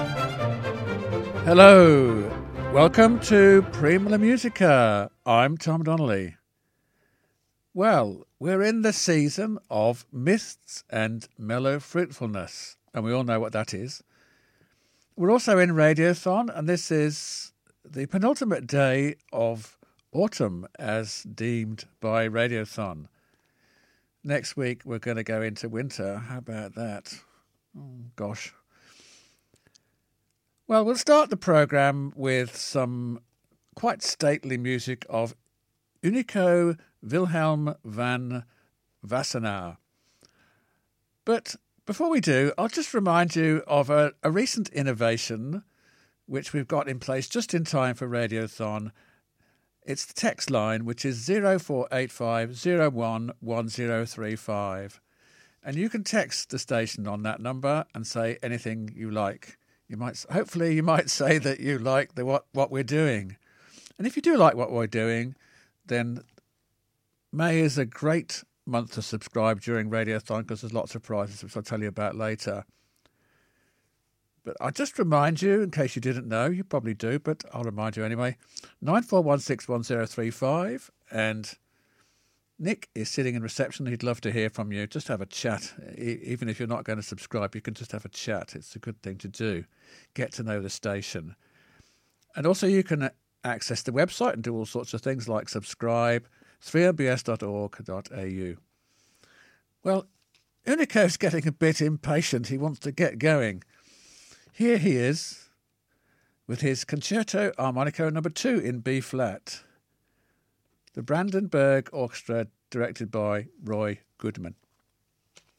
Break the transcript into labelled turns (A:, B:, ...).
A: Hello, welcome to Prima La Musica. I'm Tom Donnelly. Well, we're in the season of mists and mellow fruitfulness, and we all know what that is. We're also in Radiothon, and this is the penultimate day of autumn as deemed by Radiothon. Next week we're going to go into winter. How about that? Oh, gosh. Well, we'll start the programme with some quite stately music of Unico Wilhelm van Wassenaar. But before we do, I'll just remind you of a recent innovation which we've got in place just in time for Radiothon. It's the text line, which is 0485 01 1035. And you can text the station on that number and say anything you like. Hopefully you might say that you like what we're doing. And if you do like what we're doing, then May is a great month to subscribe during Radiothon because there's lots of prizes, which I'll tell you about later. But I'll just remind you, in case you didn't know, you probably do, but I'll remind you anyway, 94161035, and Nick is sitting in reception. He'd love to hear from you. Just have a chat. Even if you're not going to subscribe, you can just have a chat. It's a good thing to do. Get to know the station. And also you can access the website and do all sorts of things like subscribe, 3mbs.org.au. Well, Unico's getting a bit impatient. He wants to get going. Here he is with his Concerto Armonico No. 2 in B-flat. The Brandenburg Orchestra, directed by Roy Goodman.